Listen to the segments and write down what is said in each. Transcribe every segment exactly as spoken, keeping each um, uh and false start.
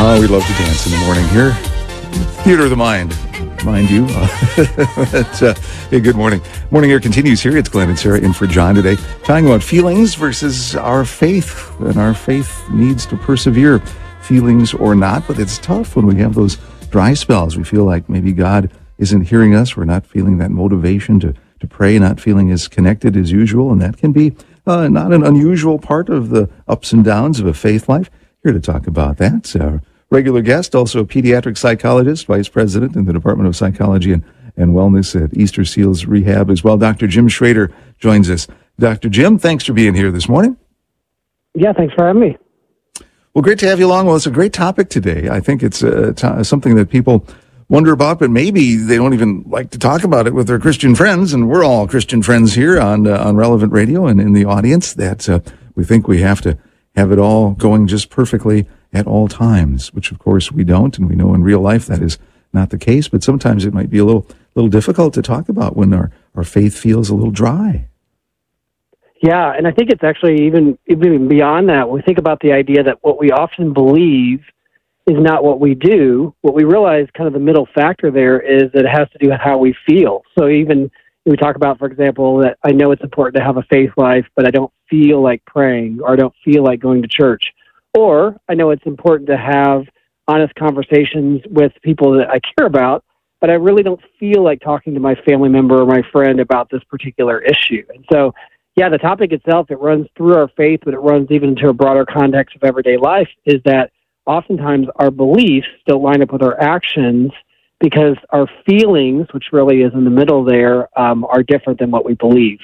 Oh, we love to dance in the morning here. Theater of the Mind, mind you. but, uh, hey, good morning. Morning Air continues here. It's Glenn and Sarah in for John today, talking about feelings versus our faith, and our faith needs to persevere, feelings or not. But it's tough when we have those dry spells. We feel like maybe God isn't hearing us. We're not feeling that motivation to, to pray, not feeling as connected as usual. And that can be uh, not an unusual part of the ups and downs of a faith life. Here to talk about that, our regular guest, also a pediatric psychologist, vice president in the Department of Psychology and, and Wellness at Easter Seals Rehab as well. Doctor Jim Schrader joins us. Doctor Jim, thanks for being here this morning. Yeah, thanks for having me. Well, great to have you along. Well, it's a great topic today. I think it's uh, t- something that people wonder about, but maybe they don't even like to talk about it with their Christian friends, and we're all Christian friends here on uh, on Relevant Radio and in the audience, that uh, we think we have to have it all going just perfectly at all times, which of course we don't, and we know in real life that is not the case, but sometimes it might be a little little difficult to talk about when our, our faith feels a little dry. Yeah, and I think it's actually even, even beyond that. When we think about the idea that what we often believe is not what we do, what we realize kind of the middle factor there is that it has to do with how we feel. So even we talk about, for example, that I know it's important to have a faith life, but I don't feel like praying, or I don't feel like going to church. Or I know it's important to have honest conversations with people that I care about, but I really don't feel like talking to my family member or my friend about this particular issue. And so, yeah, the topic itself, it runs through our faith, but it runs even into a broader context of everyday life, is that oftentimes our beliefs don't line up with our actions because our feelings, which really is in the middle there, um, are different than what we believe.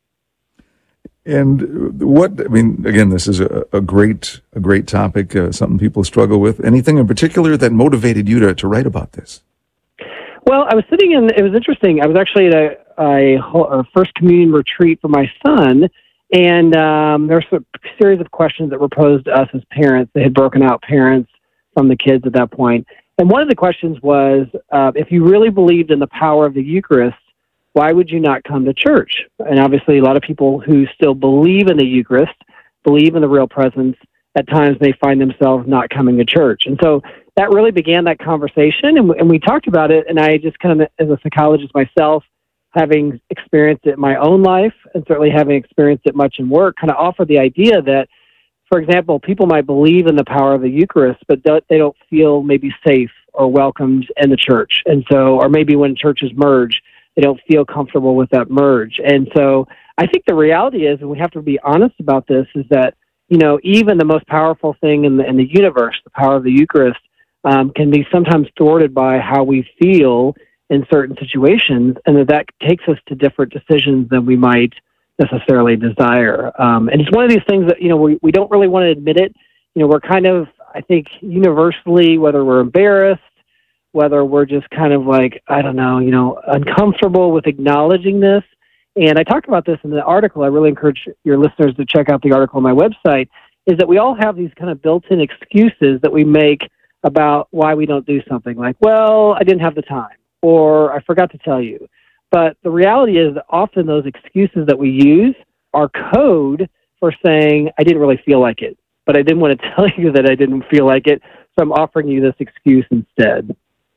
And what, I mean, again, this is a, a great a great topic, uh, something people struggle with. Anything in particular that motivated you to, to write about this? Well, I was sitting in, it was interesting. I was actually at a, a, a First Communion retreat for my son, and um, there was a series of questions that were posed to us as parents. They had broken out parents from the kids at that point. And one of the questions was, uh, if you really believed in the power of the Eucharist, why would you not come to church? And obviously, a lot of people who still believe in the Eucharist, believe in the real presence, at times they find themselves not coming to church. And so that really began that conversation, and, and we talked about it, and I just kind of, as a psychologist myself, having experienced it in my own life, and certainly having experienced it much in work, kind of offered the idea that, for example, people might believe in the power of the Eucharist, but don't, they don't feel maybe safe or welcomed in the church. And so, or maybe when churches merge, they don't feel comfortable with that merge. And so I think the reality is, and we have to be honest about this, is that, you know, even the most powerful thing in the, in the universe, the power of the Eucharist, um, can be sometimes thwarted by how we feel in certain situations, and that that takes us to different decisions than we might necessarily desire. Um, and it's one of these things that, you know, we, we don't really want to admit it. You know, we're kind of, I think, universally, whether we're embarrassed, whether we're just kind of like, I don't know, you know, uncomfortable with acknowledging this. And I talked about this in the article. I really encourage your listeners to check out the article on my website, is that we all have these kind of built-in excuses that we make about why we don't do something. Like, well, I didn't have the time, or I forgot to tell you. But the reality is that often those excuses that we use are code for saying, I didn't really feel like it, but I didn't want to tell you that I didn't feel like it, so I'm offering you this excuse instead.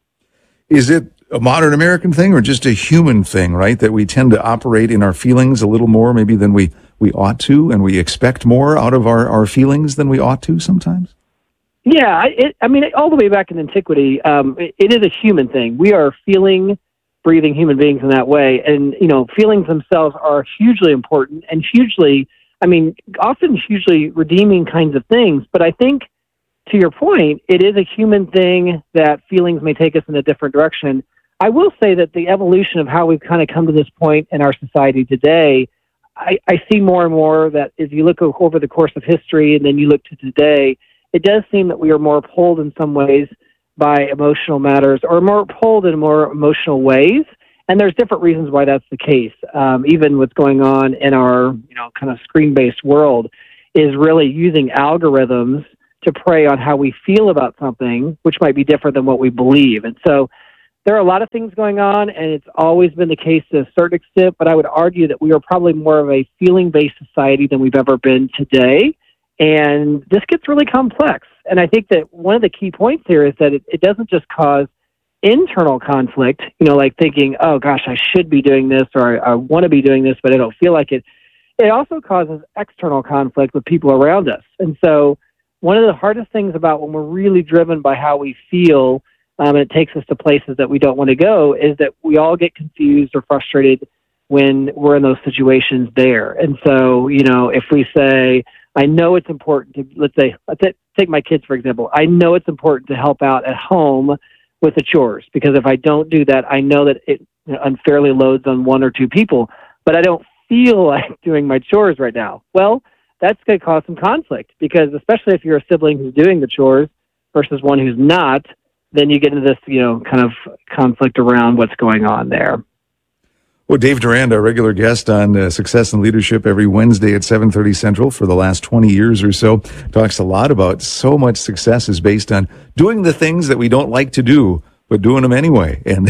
Is it a modern American thing or just a human thing, right? That we tend to operate in our feelings a little more maybe than we, we ought to, and we expect more out of our, our feelings than we ought to sometimes? Yeah, it, I mean, all the way back in antiquity, um, it, it is a human thing. We are feeling, breathing human beings in that way. And, you know, feelings themselves are hugely important and hugely, I mean, often hugely redeeming kinds of things. But I think, to your point, it is a human thing that feelings may take us in a different direction. I will say that the evolution of how we've kind of come to this point in our society today, I, I see more and more that if you look over the course of history and then you look to today, it does seem that we are more pulled in some ways by emotional matters, or more pulled in more emotional ways. And there's different reasons why that's the case. Um, even what's going on in our, you know, kind of screen-based world is really using algorithms to prey on how we feel about something, which might be different than what we believe. And so there are a lot of things going on, and it's always been the case to a certain extent, but I would argue that we are probably more of a feeling-based society than we've ever been today. And this gets really complex. And I think that one of the key points here is that it, it doesn't just cause internal conflict, you know, like thinking, oh gosh, I should be doing this, or I, I want to be doing this, but I don't feel like it. It also causes external conflict with people around us. And so one of the hardest things about when we're really driven by how we feel, um, and it takes us to places that we don't want to go, is that we all get confused or frustrated when we're in those situations there. And so, you know, if we say, I know it's important to, let's say, let's take my kids, for example. I know it's important to help out at home with the chores, because if I don't do that, I know that it you know, unfairly loads on one or two people, but I don't feel like doing my chores right now. Well, that's going to cause some conflict, because especially if you're a sibling who's doing the chores versus one who's not, then you get into this, you know, kind of conflict around what's going on there. Well, Dave Durand, our regular guest on uh, Success and Leadership every Wednesday at seven thirty Central for the last twenty years or so, talks a lot about so much success is based on doing the things that we don't like to do, but doing them anyway. And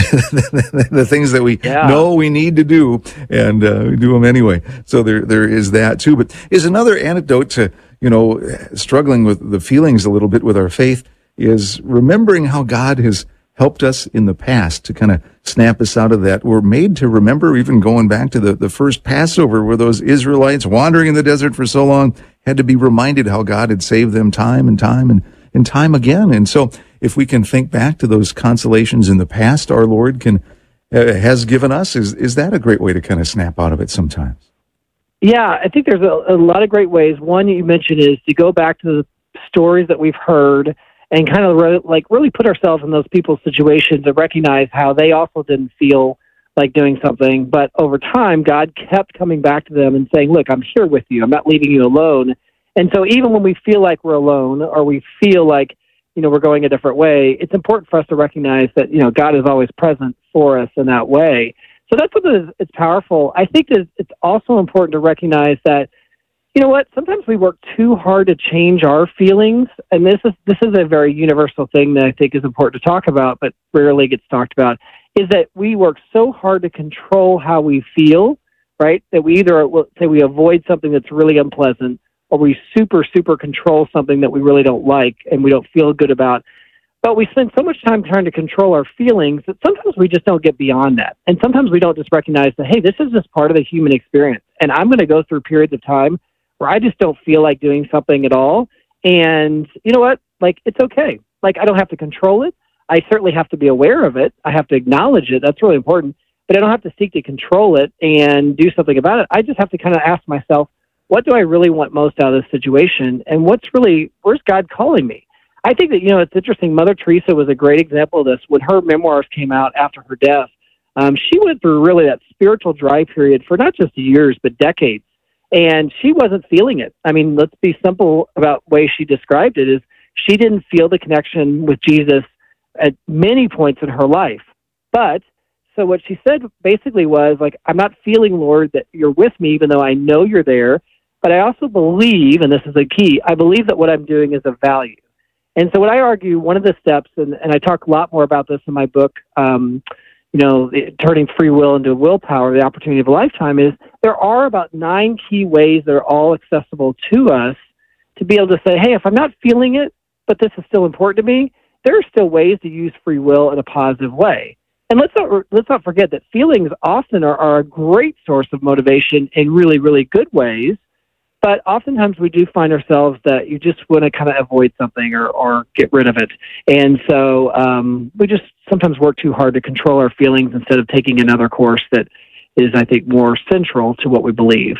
the things that we yeah. know we need to do, and uh, we do them anyway. So there, there is that too. But is another antidote to, you know, struggling with the feelings a little bit with our faith is remembering how God has helped us in the past to kind of snap us out of that. We're made to remember, even going back to the, the first Passover, where those Israelites wandering in the desert for so long had to be reminded how God had saved them time and time and, and time again. And so if we can think back to those consolations in the past our Lord can uh, has given us, is, is that a great way to kind of snap out of it sometimes? Yeah, I think there's a, a lot of great ways. One you mentioned is to go back to the stories that we've heard and kind of re- like really put ourselves in those people's situations and recognize how they also didn't feel like doing something. But over time, God kept coming back to them and saying, look, I'm here with you. I'm not leaving you alone. And so even when we feel like we're alone, or we feel like, you know, we're going a different way, it's important for us to recognize that, you know, God is always present for us in that way. So that's what is, it's powerful. I think that it's also important to recognize that, you know what, sometimes we work too hard to change our feelings. And this is this is a very universal thing that I think is important to talk about, but rarely gets talked about, is that we work so hard to control how we feel, right? That we either, let's say we avoid something that's really unpleasant, or we super, super control something that we really don't like and we don't feel good about. But we spend so much time trying to control our feelings that sometimes we just don't get beyond that. And sometimes we don't just recognize that, hey, this is just part of the human experience. And I'm going to go through periods of time where I just don't feel like doing something at all. And you know what? Like, it's okay. Like, I don't have to control it. I certainly have to be aware of it. I have to acknowledge it. That's really important. But I don't have to seek to control it and do something about it. I just have to kind of ask myself, what do I really want most out of this situation? And what's really, where's God calling me? I think that, you know, it's interesting. Mother Teresa was a great example of this. When her memoirs came out after her death, um, she went through really that spiritual dry period for not just years, but decades. And she wasn't feeling it. I mean, let's be simple about the way she described it, is she didn't feel the connection with Jesus at many points in her life. But so what she said basically was like, I'm not feeling, Lord, that you're with me, even though I know you're there. But I also believe, and this is the key, I believe that what I'm doing is of value. And so what I argue, one of the steps, and, and I talk a lot more about this in my book, um, you know, turning free will into willpower, the opportunity of a lifetime, is there are about nine key ways that are all accessible to us to be able to say, hey, if I'm not feeling it, but this is still important to me, there are still ways to use free will in a positive way. And let's not, let's not forget that feelings often are, are a great source of motivation in really, really good ways. But oftentimes we do find ourselves that you just want to kind of avoid something or, or get rid of it. And so um, we just sometimes work too hard to control our feelings instead of taking another course that is, I think, more central to what we believe.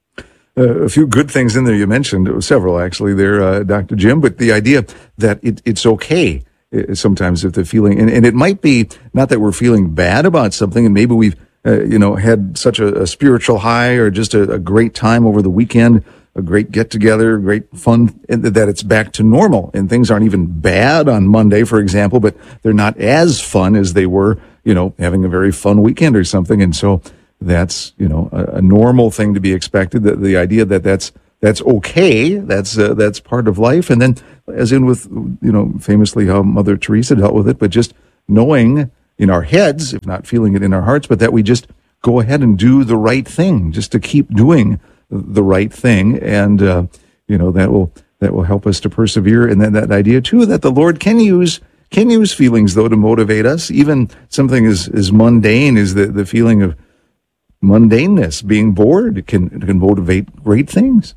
Uh, a few good things in there you mentioned, several actually there, uh, Doctor Jim, but the idea that it, it's okay uh, sometimes if the feeling, and, and it might be not that we're feeling bad about something, and maybe we've Uh, you know, had such a, a spiritual high or just a, a great time over the weekend, a great get-together, great fun, and that it's back to normal. And things aren't even bad on Monday, for example, but they're not as fun as they were, you know, having a very fun weekend or something. And so that's, you know, a, a normal thing to be expected. The, the idea that that's that's okay, that's uh, that's part of life. And then, as in with, you know, famously how Mother Teresa dealt with it, but just knowing in our heads, if not feeling it in our hearts, but that we just go ahead and do the right thing, just to keep doing the right thing. And, uh, you know, that will, that will help us to persevere. And then that idea too, that the Lord can use can use feelings though to motivate us. Even something as, as mundane as the, the feeling of mundaneness, being bored, can can motivate great things.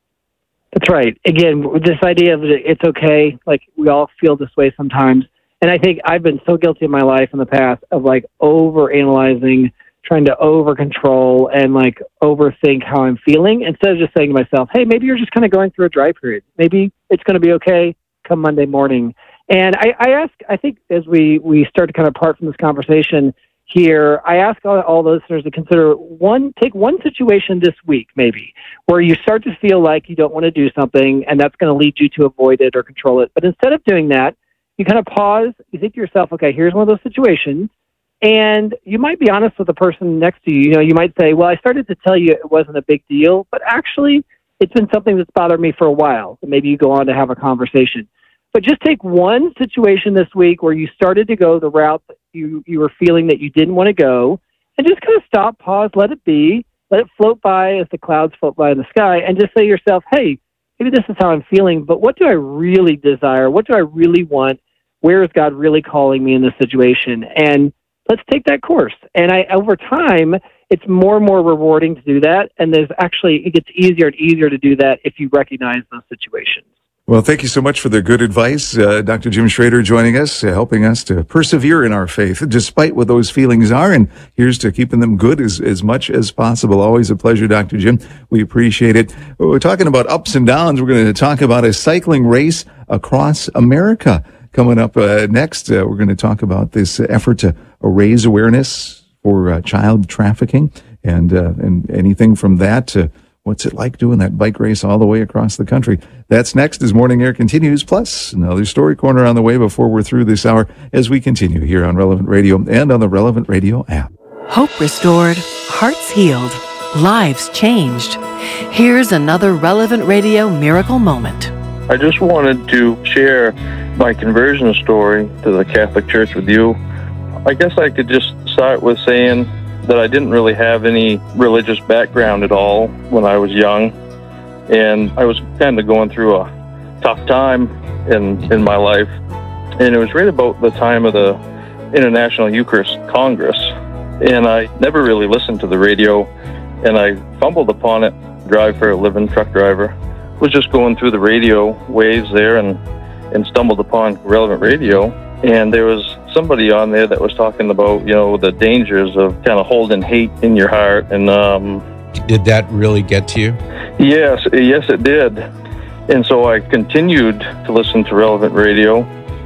That's right. Again, this idea of it's okay, like we all feel this way sometimes. And I think I've been so guilty in my life in the past of like over analyzing, trying to over control and like overthink how I'm feeling instead of just saying to myself, hey, maybe you're just kind of going through a dry period. Maybe it's going to be okay come Monday morning. And I, I ask, I think as we, we start to kind of part from this conversation here, I ask all, all the listeners to consider one, take one situation this week, maybe, where you start to feel like you don't want to do something and that's going to lead you to avoid it or control it. But instead of doing that, you kind of pause, you think to yourself, okay, here's one of those situations. And you might be honest with the person next to you. You know, you might say, well, I started to tell you it wasn't a big deal, but actually it's been something that's bothered me for a while. And maybe you go on to have a conversation. But just take one situation this week where you started to go the route that you, you were feeling that you didn't want to go, and just kind of stop, pause, let it be, let it float by as the clouds float by in the sky, and just say to yourself, hey, maybe this is how I'm feeling, but what do I really desire? What do I really want? Where is God really calling me in this situation? And let's take that course. And I, over time, it's more and more rewarding to do that. And there's actually, it gets easier and easier to do that if you recognize those situations. Well, thank you so much for the good advice. Uh, Doctor Jim Schrader joining us, uh, helping us to persevere in our faith, despite what those feelings are. And here's to keeping them good as, as much as possible. Always a pleasure, Doctor Jim. We appreciate it. We're talking about ups and downs. We're going to talk about a cycling race across America. Coming up uh, next, uh, we're going to talk about this effort to uh, raise awareness for uh, child trafficking and uh, and anything from that to what's it like doing that bike race all the way across the country. That's next as Morning Air continues, plus another story corner on the way before we're through this hour as we continue here on Relevant Radio and on the Relevant Radio app. Hope restored, hearts healed, lives changed. Here's another Relevant Radio miracle moment. I just wanted to share my conversion story to the Catholic Church with you. I guess I could just start with saying that I didn't really have any religious background at all when I was young, and I was kind of going through a tough time in in my life. And it was right about the time of the International Eucharist Congress, and I never really listened to the radio, and I fumbled upon it. Drive for a living, truck driver. Was just going through the radio waves there and and stumbled upon Relevant Radio, and there was somebody on there that was talking about, you know, the dangers of kind of holding hate in your heart. And um did that really get to you? Yes, yes it did. And so I continued to listen to Relevant Radio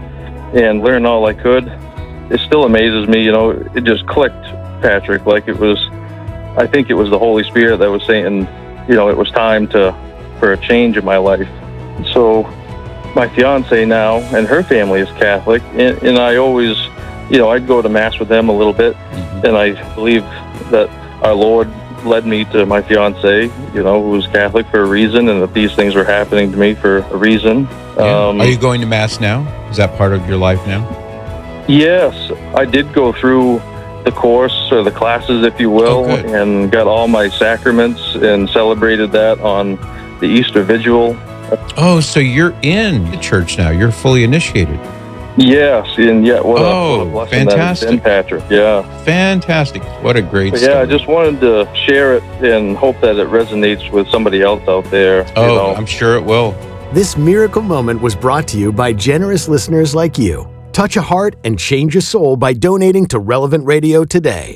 and learn all I could. It still amazes me, you know, it just clicked, Patrick, like it was, I think it was the Holy Spirit that was saying, you know, it was time to for a change in my life. So my fiance now and her family is Catholic, and, and I always, you know, I'd go to Mass with them a little bit, mm-hmm. and I believe that our Lord led me to my fiance, you know, who was Catholic for a reason, and that these things were happening to me for a reason. Yeah. Um, Are you going to Mass now? Is that part of your life now? Yes, I did go through the course or the classes, if you will, oh, and got all my sacraments and celebrated that on the Easter Vigil. Oh, so you're in the church now. You're fully initiated. Yes, and yeah, what, oh, a, what a blessing fantastic. that has been, Patrick. Yeah. Fantastic. What a great but story. Yeah, I just wanted to share it and hope that it resonates with somebody else out there. Oh, you know. I'm sure it will. This miracle moment was brought to you by generous listeners like you. Touch a heart and change a soul by donating to Relevant Radio today.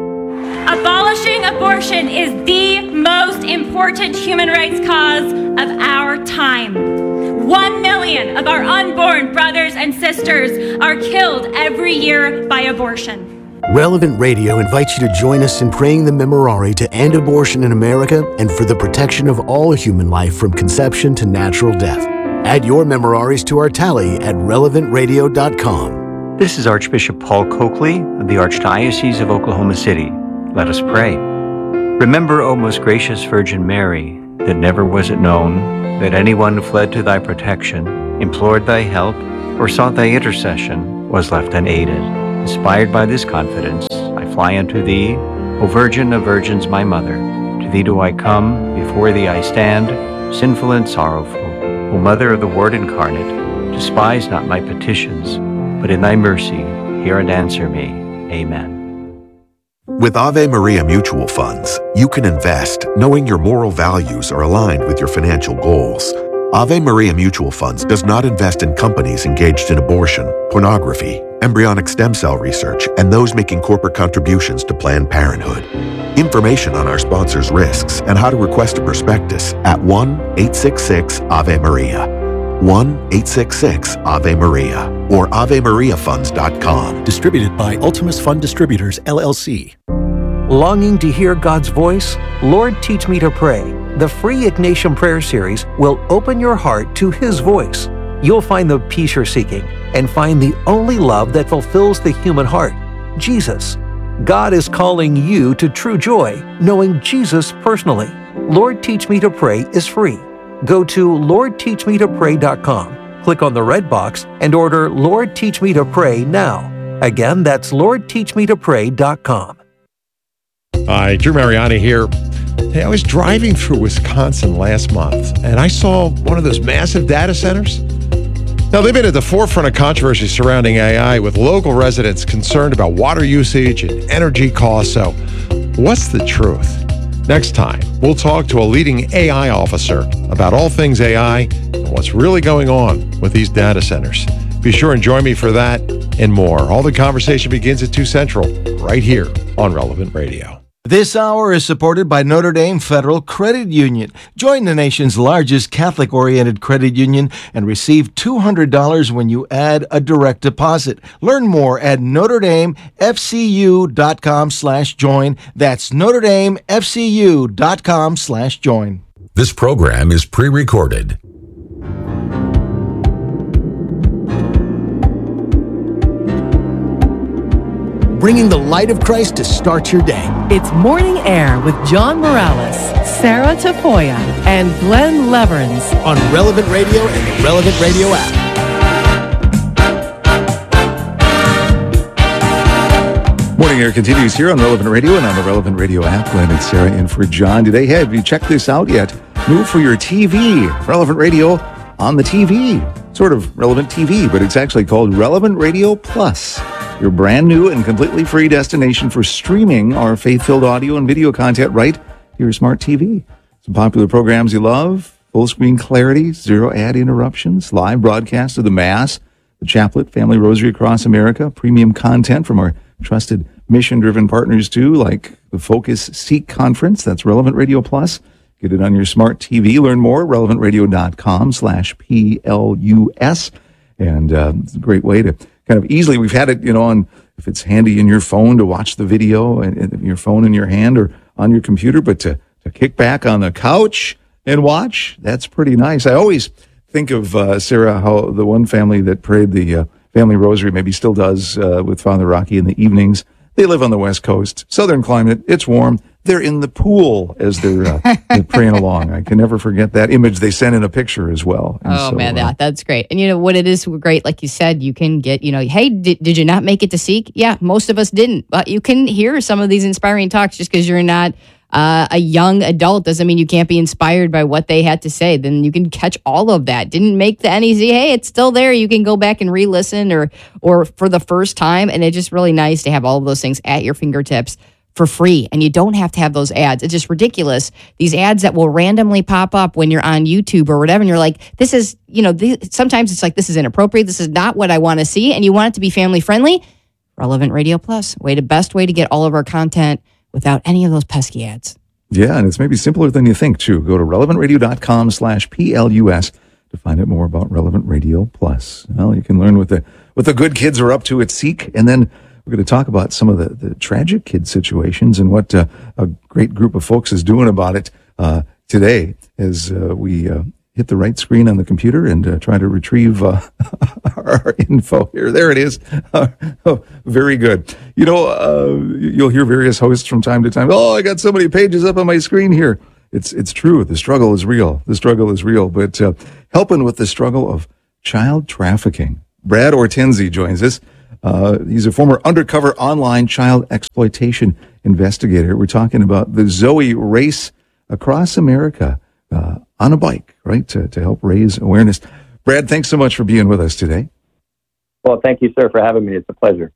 Abolishing abortion is the most important human rights cause of our time. One million of our unborn brothers and sisters are killed every year by abortion. Relevant Radio invites you to join us in praying the Memorare to end abortion in America and for the protection of all human life from conception to natural death. Add your Memoraries to our tally at relevant radio dot com. This is Archbishop Paul Coakley of the Archdiocese of Oklahoma City. Let us pray. Remember, O most gracious Virgin Mary, that never was it known that anyone who fled to thy protection, implored thy help, or sought thy intercession was left unaided. Inspired by this confidence, I fly unto thee, O Virgin of Virgins, my Mother. To thee do I come, before thee I stand, sinful and sorrowful. O Mother of the Word incarnate, despise not my petitions, but in thy mercy hear and answer me. Amen. With Ave Maria Mutual Funds, you can invest knowing your moral values are aligned with your financial goals. Ave Maria Mutual Funds does not invest in companies engaged in abortion, pornography, embryonic stem cell research, and those making corporate contributions to Planned Parenthood. Information on our sponsors' risks and how to request a prospectus at one eight six six Ave Maria. one eight six six Ave Maria or ave maria funds dot com. Distributed by Ultimus Fund Distributors, L L C. Longing to hear God's voice? Lord, Teach Me to Pray. The free Ignatian Prayer Series will open your heart to His voice. You'll find the peace you're seeking and find the only love that fulfills the human heart, Jesus. God is calling you to true joy, knowing Jesus personally. Lord, Teach Me to Pray is free. Go to lord teach me to pray dot com, click on the red box, and order Lord Teach Me to Pray now. Again, that's lord teach me to pray dot com. Hi, Drew Mariani here. Hey, I was driving through Wisconsin last month, and I saw one of those massive data centers. Now, they've been at the forefront of controversy surrounding A I, with local residents concerned about water usage and energy costs. So, what's the truth? Next time, we'll talk to a leading A I officer about all things A I and what's really going on with these data centers. Be sure and join me for that and more. All the conversation begins at two Central, right here on Relevant Radio. This hour is supported by Notre Dame Federal Credit Union. Join the nation's largest Catholic-oriented credit union and receive two hundred dollars when you add a direct deposit. Learn more at notre dame f c u dot com slash join. That's notre dame f c u dot com slash join. This program is pre-recorded. Bringing the light of Christ to start your day. It's Morning Air with John Morales, Sarah Tafoya, and Glenn Leverins on Relevant Radio and the Relevant Radio app. Morning Air continues here on Relevant Radio and on the Relevant Radio app. Glenn and Sarah in for John today. Hey, have you checked this out yet? New for your T V. Relevant Radio on the T V. Sort of Relevant T V, but it's actually called Relevant Radio Plus. Your brand new and completely free destination for streaming our faith-filled audio and video content right to your smart T V. Some popular programs you love, full screen clarity, zero ad interruptions, live broadcast of the Mass, the Chaplet, Family Rosary across America, premium content from our trusted mission-driven partners too, like the Focus Seek Conference. That's Relevant Radio Plus. Get it on your smart T V. Learn more, relevant radio dot com slash P L U S. And uh, it's a great way to kind of easily, we've had it, you know, on, if it's handy in your phone to watch the video and, and your phone in your hand or on your computer, but to, to kick back on the couch and watch, that's pretty nice. I always think of, uh, Sarah, how the one family that prayed the uh, Family Rosary, maybe still does, uh, with Father Rocky in the evenings. They live on the West Coast, southern climate, it's warm. They're in the pool as they're, uh, they're praying along. I can never forget that image. They sent in a picture as well. And oh, so, man, uh, that that's great. And you know what it is great, like you said, you can get, you know, hey, did, did you not make it to Seek? Yeah, most of us didn't. But you can hear some of these inspiring talks just because you're not uh, a young adult doesn't mean you can't be inspired by what they had to say. Then you can catch all of that. Didn't make the N E Z. Hey, it's still there. You can go back and re-listen or, or for the first time. And it's just really nice to have all of those things at your fingertips for free, and you don't have to have those ads. It's just ridiculous. These ads that will randomly pop up when you're on YouTube or whatever, and you're like, this is, you know, the, sometimes it's like, this is inappropriate. This is not what I want to see, and you want it to be family friendly. Relevant Radio Plus, way the best way to get all of our content without any of those pesky ads. Yeah, and it's maybe simpler than you think, too. Go to relevant radio dot com slash P L U S to find out more about Relevant Radio Plus. Well, you can learn what the what the good kids are up to at Seek, and then we're going to talk about some of the, the tragic kid situations and what uh, a great group of folks is doing about it uh, today as uh, we uh, hit the right screen on the computer and uh, try to retrieve uh, our info here. There it is. Uh, oh, very good. You know, uh, you'll hear various hosts from time to time. Oh, I got so many pages up on my screen here. It's it's true. The struggle is real. The struggle is real. But uh, helping with the struggle of child trafficking, Brad Ortenzi joins us. Uh, he's a former undercover online child exploitation investigator. We're talking about the Zoe race across America. Uh, on a bike, right, to, to help raise awareness. Brad, thanks so much for being with us today. Well, thank you, sir, for having me. It's a pleasure.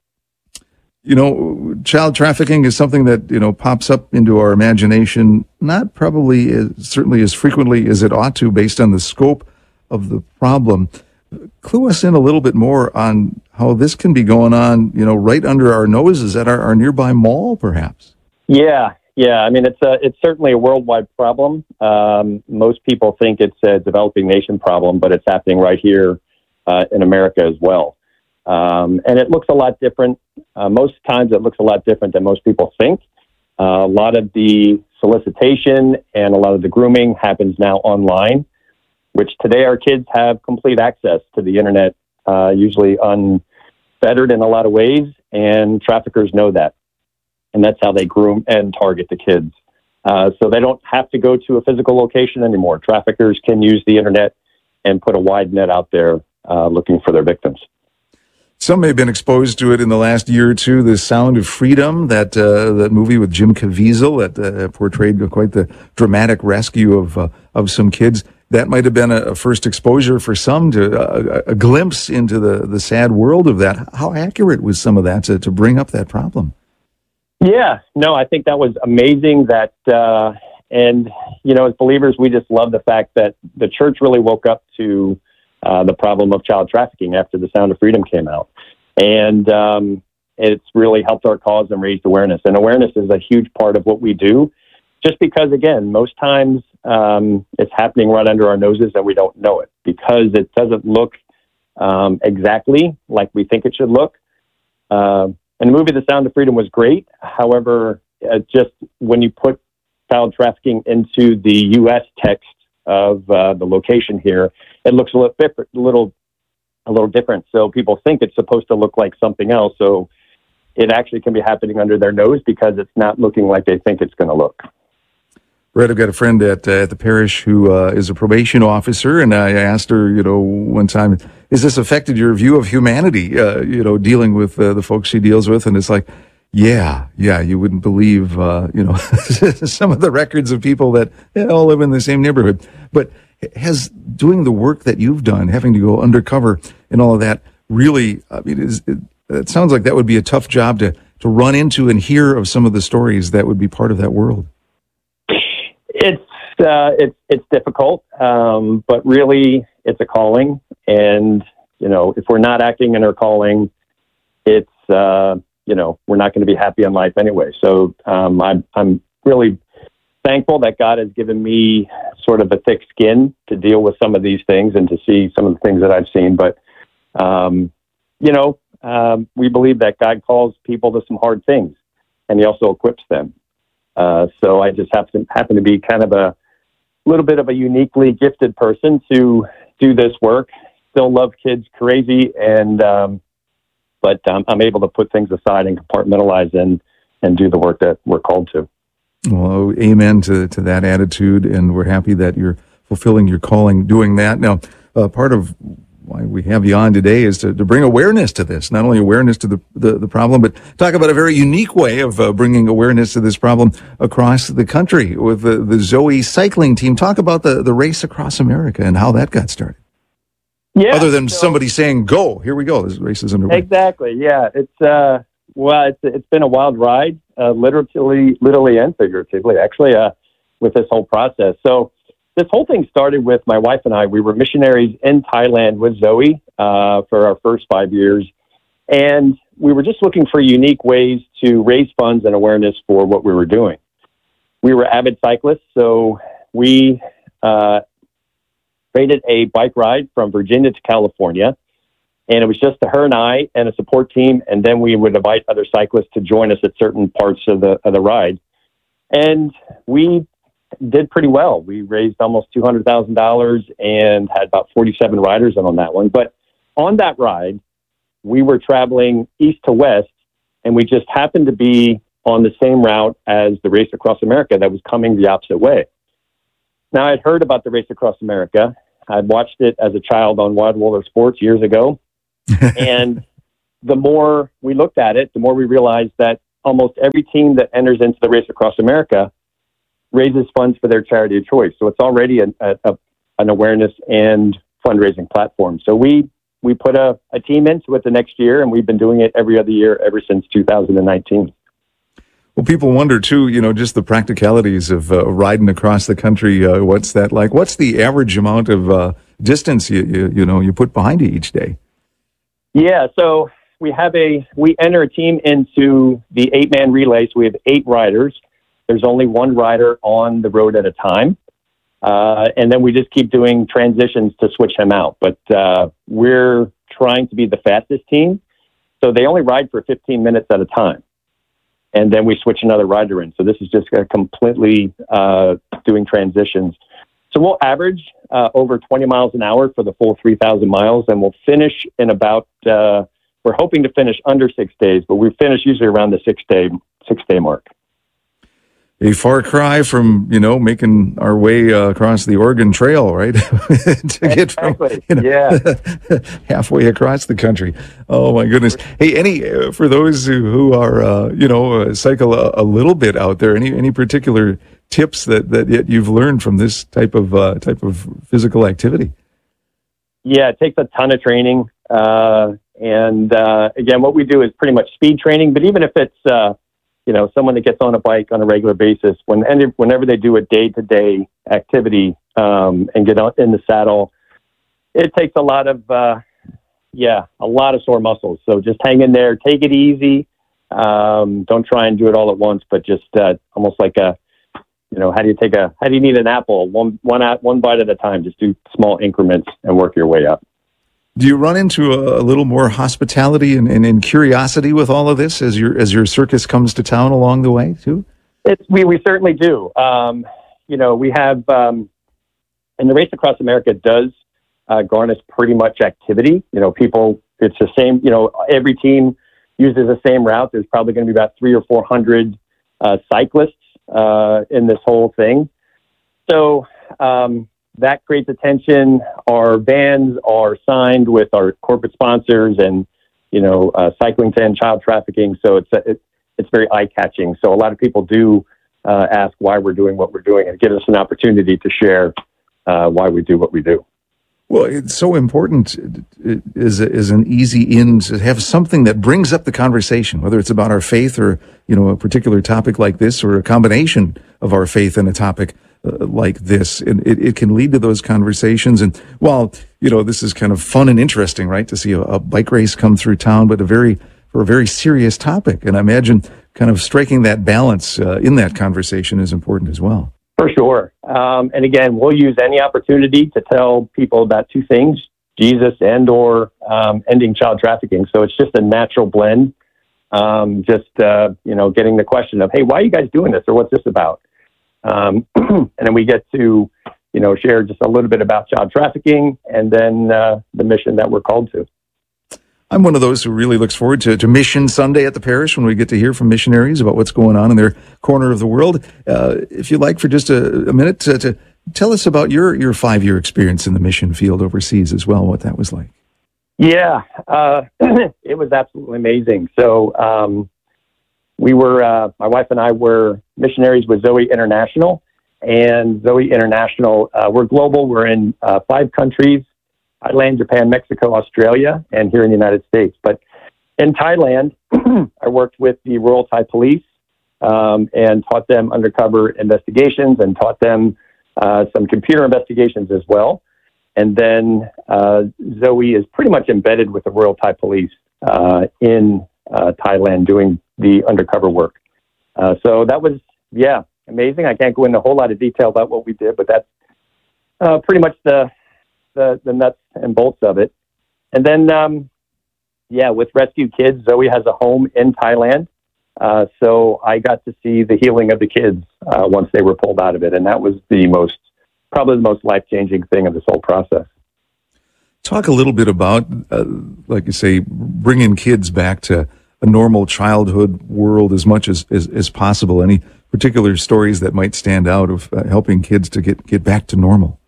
You know, child trafficking is something that, you know, pops up into our imagination, not probably as, certainly as frequently as it ought to based on the scope of the problem. Clue us in a little bit more on how this can be going on, you know, right under our noses at our, our nearby mall, perhaps. Yeah, yeah. I mean, it's a, it's certainly a worldwide problem. Um, most people think it's a developing nation problem, but it's happening right here uh, in America as well. Um, and it looks a lot different. Uh, most times it looks a lot different than most people think. Uh, a lot of the solicitation and a lot of the grooming happens now online, which today our kids have complete access to the internet, uh, usually unfettered in a lot of ways, and traffickers know that. And that's how they groom and target the kids. Uh, so they don't have to go to a physical location anymore. Traffickers can use the internet and put a wide net out there uh, looking for their victims. Some may have been exposed to it in the last year or two. The Sound of Freedom, that uh, that movie with Jim Caviezel that uh, portrayed quite the dramatic rescue of uh, of some kids. That might have been a, a first exposure for some to uh, a glimpse into the, the sad world of that. How accurate was some of that to, to bring up that problem? Yeah, no, I think that was amazing. That uh, and you know, as believers, we just love the fact that the church really woke up to Uh, the problem of child trafficking after The Sound of Freedom came out. And um, it's really helped our cause and raised awareness. And awareness is a huge part of what we do, just because, again, most times um, it's happening right under our noses and we don't know it because it doesn't look um, exactly like we think it should look. Uh, and the movie The Sound of Freedom was great. However, uh, just when you put child trafficking into the U S text of uh, the location here, it looks a little different, a little, a little different. So people think it's supposed to look like something else. So it actually can be happening under their nose because it's not looking like they think it's going to look. Brett, I've got a friend at uh, at the parish who uh, is a probation officer, and I asked her, you know, one time, has this affected your view of humanity? Uh, you know, dealing with uh, the folks she deals with, and it's like, yeah, yeah, you wouldn't believe, uh, you know, some of the records of people that they all live in the same neighborhood. But has doing the work that you've done, having to go undercover and all of that, really, I mean, is, it, it sounds like that would be a tough job to, to run into and hear of some of the stories that would be part of that world. It's, uh, it's, it's difficult, um, but really it's a calling. And, you know, if we're not acting in our calling, it's, uh, you know, we're not going to be happy in life anyway. So um, I'm, I'm really thankful that God has given me sort of a thick skin to deal with some of these things and to see some of the things that I've seen. But, um, you know, um, we believe that God calls people to some hard things and he also equips them. Uh, so I just happen to, happen to be kind of a little bit of a uniquely gifted person to do this work, still love kids crazy. And, um, but um, I'm able to put things aside and compartmentalize and, and do the work that we're called to. Well, amen to, to that attitude, and we're happy that you're fulfilling your calling doing that. Now, uh, part of why we have you on today is to, to bring awareness to this, not only awareness to the, the, the problem, but talk about a very unique way of uh, bringing awareness to this problem across the country with the, the Zoe cycling team. Talk about the, the race across America and how that got started. Yeah. Other than so, somebody saying, go, here we go, this race is underway. Exactly, yeah. It's, uh, well, it's, it's been a wild ride, uh, literally, literally and figuratively, actually, uh, with this whole process. So this whole thing started with my wife and I. We were missionaries in Thailand with Zoe uh, for our first five years. And we were just looking for unique ways to raise funds and awareness for what we were doing. We were avid cyclists, so we uh, created a bike ride from Virginia to California. And it was just her and I and a support team. And then we would invite other cyclists to join us at certain parts of the, of the ride. And we did pretty well. We raised almost two hundred thousand dollars and had about forty-seven riders in on that one. But on that ride, we were traveling east to west, and we just happened to be on the same route as the Race Across America that was coming the opposite way. Now, I'd heard about the Race Across America. I'd watched it as a child on Wild World of Sports years ago. And the more we looked at it, the more we realized that almost every team that enters into the Race Across America raises funds for their charity of choice. So it's already an, a, a, an awareness and fundraising platform. So we we put a, a team into it the next year, and we've been doing it every other year ever since two thousand nineteen. Well, people wonder too, you know, just the practicalities of uh, riding across the country. Uh, what's that like? What's the average amount of uh, distance you, you you know you put behind you each day? Yeah, so we have a we enter a team into the eight man relay. So we have eight riders. There's only one rider on the road at a time, uh, and then we just keep doing transitions to switch him out. But uh, we're trying to be the fastest team, so they only ride for fifteen minutes at a time. And then we switch another rider in. So this is just a completely uh, doing transitions. So we'll average uh, over twenty miles an hour for the full three thousand miles, and we'll finish in about, uh, we're hoping to finish under six days, but we finish usually around the six day, six day mark. A far cry from, you know, making our way uh, across the Oregon Trail, right? to get from, exactly. you know, yeah. halfway across the country. Oh my goodness! Hey, any uh, for those who, who are, uh, you know, uh, cycle a, a little bit out there. Any any particular tips that that yet you've learned from this type of uh, type of physical activity? Yeah, it takes a ton of training, uh, and uh, again, what we do is pretty much speed training. But even if it's uh, you know, someone that gets on a bike on a regular basis, when whenever they do a day-to-day activity um, and get on, in the saddle, it takes a lot of, uh, yeah, a lot of sore muscles. So just hang in there, take it easy. Um, don't try and do it all at once, but just uh, almost like a, you know, how do you take a, how do you need an apple? One, one, one bite at a time. Just do small increments and work your way up. Do you run into a, a little more hospitality and, and, and curiosity with all of this as your as your circus comes to town along the way too? It's, we we certainly do. Um, you know, we have, um, and the Race Across America does uh, garnish pretty much activity. You know, people. It's the same. You know, every team uses the same route. There's probably going to be about three or four hundred uh, cyclists uh, in this whole thing. So. Um, That creates attention. Our vans are signed with our corporate sponsors and, you know, uh, Cycling to End Child Trafficking. So it's it, it's very eye-catching. So a lot of people do uh, ask why we're doing what we're doing, and it gives us an opportunity to share uh, why we do what we do. Well, it's so important is is an easy in to have something that brings up the conversation, whether it's about our faith or, you know, a particular topic like this, or a combination of our faith and a topic uh, like this. And it, it can lead to those conversations. And while, you know, this is kind of fun and interesting, right, to see a, a bike race come through town, but a very for a very serious topic. And I imagine kind of striking that balance uh, in that conversation is important as well. For sure. Um, and again, we'll use any opportunity to tell people about two things, Jesus and or um, ending child trafficking. So it's just a natural blend. Um, just, uh, you know, getting the question of, hey, why are you guys doing this? Or what's this about? Um, and then we get to, you know, share just a little bit about child trafficking and then uh, the mission that we're called to. I'm one of those who really looks forward to, to Mission Sunday at the parish when we get to hear from missionaries about what's going on in their corner of the world. Uh, if you'd like for just a, a minute to, to tell us about your, your five-year experience in the mission field overseas as well, what that was like. Yeah, uh, it was absolutely amazing. So um, we were, uh, my wife and I were missionaries with Zoe International. And Zoe International, uh, we're global. We're in uh, five countries. Thailand, Japan, Mexico, Australia, and here in the United States. But in Thailand, I worked with the Royal Thai Police um, and taught them undercover investigations and taught them uh, some computer investigations as well. And then uh, Zoe is pretty much embedded with the Royal Thai Police uh, in uh, Thailand doing the undercover work. Uh, so that was, yeah, amazing. I can't go into a whole lot of detail about what we did, but that's uh, pretty much the The, the nuts and bolts of it. And then, um, yeah, with Rescue Kids, Zoe has a home in Thailand. Uh, so I got to see the healing of the kids uh, once they were pulled out of it. And that was the most, probably the most life-changing thing of this whole process. Talk a little bit about, uh, like you say, bringing kids back to a normal childhood world as much as, as, as possible. Any particular stories that might stand out of uh, helping kids to get, get back to normal?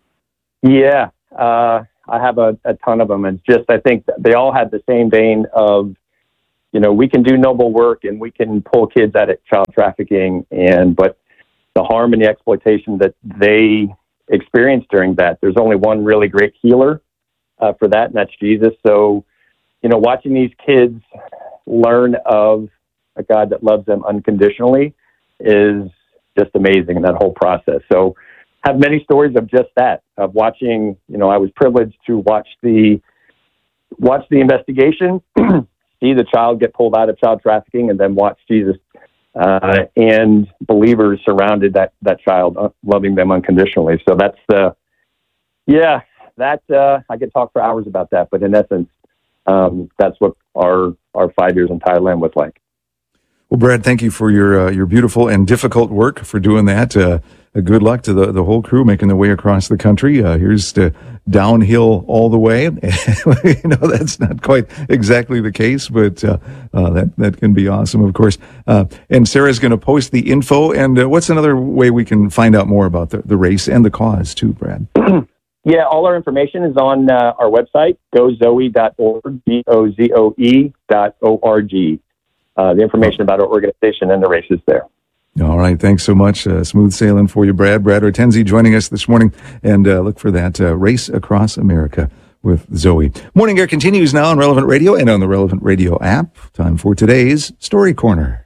Yeah. Uh, I have a, a ton of them. It's just, I think they all have the same vein of, you know, we can do noble work and we can pull kids out of child trafficking. And, but the harm and the exploitation that they experienced during that. There's only one really great healer uh, for that, and that's Jesus. So, you know, watching these kids learn of a God that loves them unconditionally is just amazing in that whole process. So have many stories of just that, of watching, you know, I was privileged to watch the watch the investigation, see the child get pulled out of child trafficking, and then watch Jesus uh, and believers surrounded that, that child, uh, loving them unconditionally. So that's the, yeah, that, uh, I could talk for hours about that, but in essence, um, that's what our, our five years in Thailand was like. Well, Brad, thank you for your uh, your beautiful and difficult work for doing that. Uh, uh, good luck to the, the whole crew making their way across the country. Uh, here's to downhill all the way. You know, that's not quite exactly the case, but uh, uh, that, that can be awesome, of course. Uh, and Sarah's going to post the info. And uh, what's another way we can find out more about the, the race and the cause, too, Brad? Yeah, all our information is on uh, our website, go zoe dot org, G O Z O E dot O R G. Uh, the information about our organization and the race is there. All right. Thanks so much. Uh, smooth sailing for you, Brad. Brad Ortenzi joining us this morning. And uh, look for that uh, Race Across America with Zoe. Morning Air continues now on Relevant Radio and on the Relevant Radio app. Time for today's Story Corner.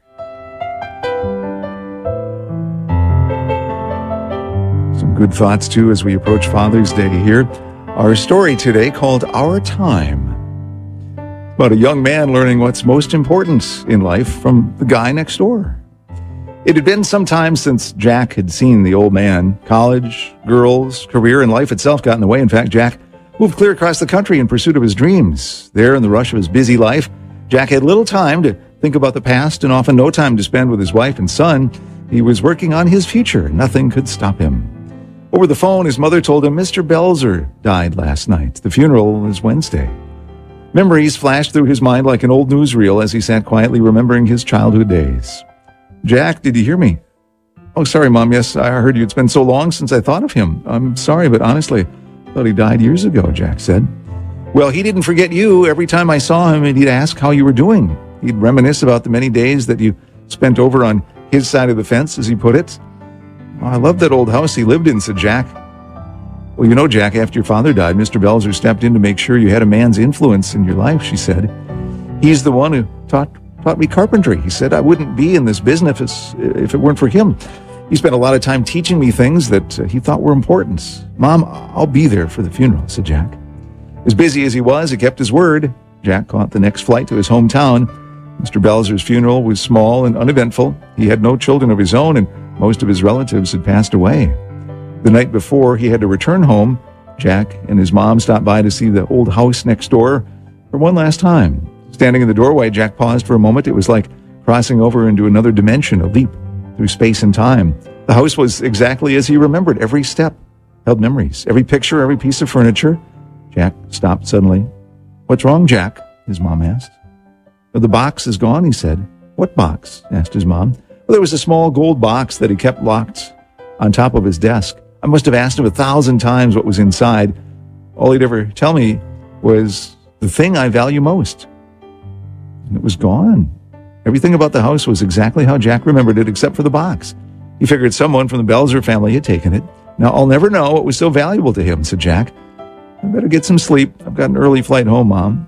Some good thoughts, too, as we approach Father's Day here. Our story today called Our Time. About a young man learning what's most important in life from the guy next door. It had been some time since Jack had seen the old man. College, girls, career, and life itself got in the way. In fact, Jack moved clear across the country in pursuit of his dreams. There, in the rush of his busy life, Jack had little time to think about the past and often no time to spend with his wife and son. He was working on his future. Nothing could stop him. Over the phone, his mother told him Mister Belzer died last night. The funeral was Wednesday. Memories flashed through his mind like an old newsreel as he sat quietly remembering his childhood days. Jack, did you hear me? Oh, sorry, Mom. Yes, I heard you. It's been so long since I thought of him. I'm sorry, but honestly, I thought he died years ago, Jack said. Well, he didn't forget you. Every time I saw him, he'd ask how you were doing. He'd reminisce about the many days that you spent over on his side of the fence, as he put it. Oh, I love that old house he lived in, said Jack. Well, you know, Jack, after your father died, Mister Belzer stepped in to make sure you had a man's influence in your life, she said. He's the one who taught taught me carpentry. He said I wouldn't be in this business if it weren't for him. He spent a lot of time teaching me things that uh, he thought were important. Mom, I'll be there for the funeral, said Jack. As busy as he was, he kept his word. Jack caught the next flight to his hometown. Mister Belzer's funeral was small and uneventful. He had no children of his own, and most of his relatives had passed away. The night before he had to return home, Jack and his mom stopped by to see the old house next door for one last time. Standing in the doorway, Jack paused for a moment. It was like crossing over into another dimension, a leap through space and time. The house was exactly as he remembered. Every step held memories. Every picture, every piece of furniture. Jack stopped suddenly. What's wrong, Jack? His mom asked. The box is gone, he said. What box? Asked his mom. Well, there was a small gold box that he kept locked on top of his desk. I must have asked him a thousand times what was inside. All he'd ever tell me was the thing I value most. And it was gone. Everything about the house was exactly how Jack remembered it, except for the box. He figured someone from the Belzer family had taken it. Now, I'll never know what was so valuable to him, said Jack. I better get some sleep. I've got an early flight home, Mom.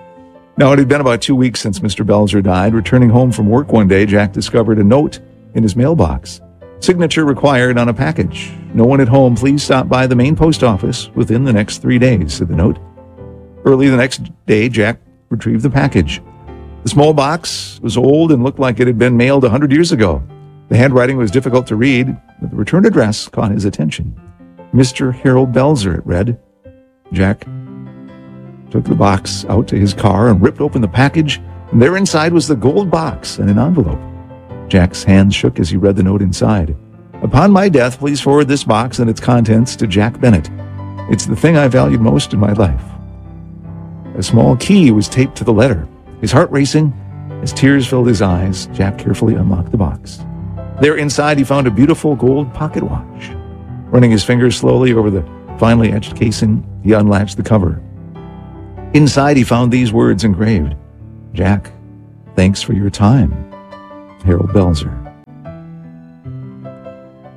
Now, it had been about two weeks since Mister Belzer died. Returning home from work one day, Jack discovered a note in his mailbox. Signature required on a package. No one at home. Please stop by the main post office within the next three days, said the note. Early the next day, Jack retrieved the package. The small box was old and looked like it had been mailed a hundred years ago. The handwriting was difficult to read, but the return address caught his attention. Mister Harold Belzer, it read. Jack took the box out to his car and ripped open the package, and there inside was the gold box and an envelope. Jack's hands shook as he read the note inside. Upon my death, please forward this box and its contents to Jack Bennett. It's the thing I valued most in my life. A small key was taped to the letter. His heart racing, as tears filled his eyes, Jack carefully unlocked the box. There inside, he found a beautiful gold pocket watch. Running his fingers slowly over the finely etched casing, he unlatched the cover. Inside, he found these words engraved. Jack, thanks for your time. Harold Belzer.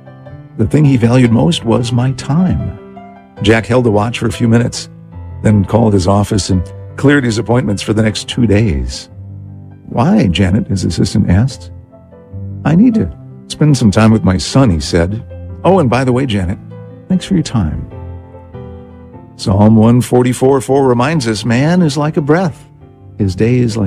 the thing he valued most was my time. Jack held the watch for a few minutes, then called his office and cleared his appointments for the next two days. Why, Janet, his assistant asked. I need to spend some time with my son, he said. Oh, and by the way, Janet, thanks for your time. Psalm one forty-four four reminds us, man is like a breath. His day is like